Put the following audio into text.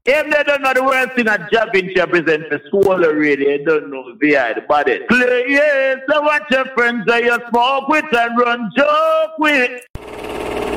If they don't know the worst thing that Jah Vinci presents the soul already, they don't know behind the body. Play, yes, so watch your friends that you smoke with and run joke with.